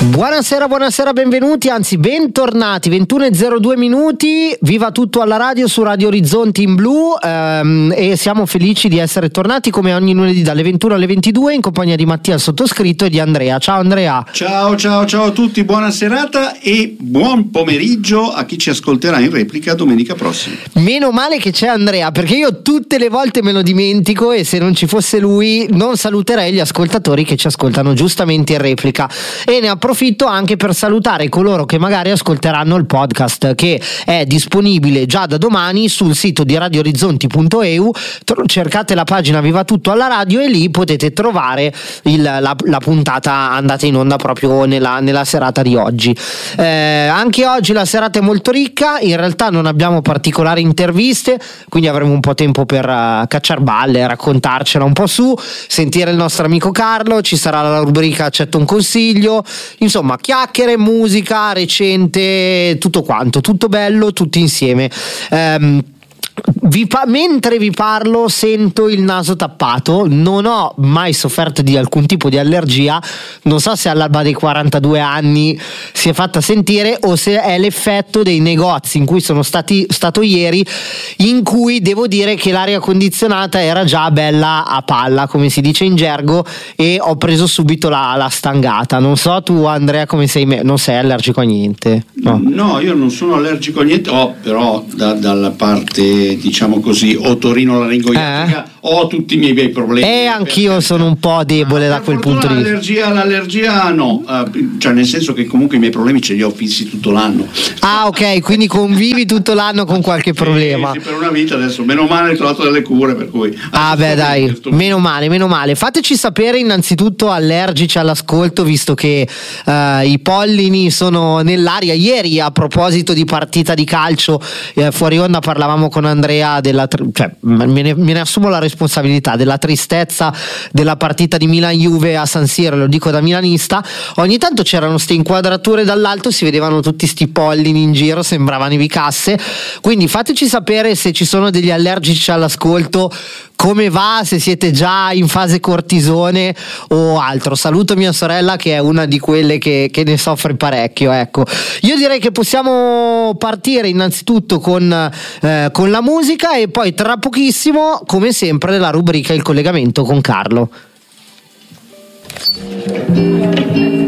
Buonasera, benvenuti, anzi bentornati, 21:02 minuti, viva tutto alla radio su Radio Orizzonti in blu, e siamo felici di essere tornati come ogni lunedì dalle 21 alle 22 in compagnia di Mattia, il sottoscritto, e di Andrea. Ciao Andrea. Ciao a tutti, buona serata e buon pomeriggio a chi ci ascolterà in replica domenica prossima. Meno male che c'è Andrea, perché io tutte le volte me lo dimentico e se non ci fosse lui non saluterei gli ascoltatori che ci ascoltano giustamente in replica, e ne approfitto anche per salutare coloro che magari ascolteranno il podcast, che è disponibile già da domani sul sito di radioorizzonti.eu. Cercate la pagina Viva Tutto alla Radio e lì potete trovare la puntata andata in onda proprio nella serata di oggi. Anche oggi la serata è molto ricca, in realtà non abbiamo particolari interviste, quindi avremo un po' tempo per cacciar balle, raccontarcela un po' su, sentire il nostro amico Carlo, ci sarà la rubrica Accetto un consiglio, insomma chiacchiere, musica recente, tutto quanto, tutto bello, tutti insieme. Mentre vi parlo sento il naso tappato, non ho mai sofferto di alcun tipo di allergia, non so se all'alba dei 42 anni si è fatta sentire o se è l'effetto dei negozi in cui sono stato ieri, in cui devo dire che l'aria condizionata era già bella a palla, come si dice in gergo, e ho preso subito la stangata. Non so tu Andrea come sei, non sei allergico a niente? No, io non sono allergico a niente, però dalla parte diciamo così otorinolaringoiatrica ho tutti i miei bei problemi. Anch'io sono un po' debole da quel punto di vista. L'allergia no, cioè nel senso che comunque i miei problemi ce li ho fissi tutto l'anno. Ok, quindi convivi tutto l'anno con qualche problema. Sì, per una vita adesso, meno male ho trovato delle cure, per cui dai, meno male. Fateci sapere innanzitutto allergici all'ascolto, visto che i pollini sono nell'aria. Ieri a proposito di partita di calcio, fuori onda parlavamo con Andrea me ne assumo la responsabilità della tristezza della partita di Milan-Juve a San Siro, lo dico da milanista. Ogni tanto c'erano queste inquadrature dall'alto, si vedevano tutti sti pollini in giro, sembravano nevicasse, quindi fateci sapere se ci sono degli allergici all'ascolto, come va, se siete già in fase cortisone o altro. Saluto mia sorella che è una di quelle che ne soffre parecchio, ecco. Io direi che possiamo partire innanzitutto con la musica e poi tra pochissimo, come sempre, la rubrica Il collegamento con Carlo.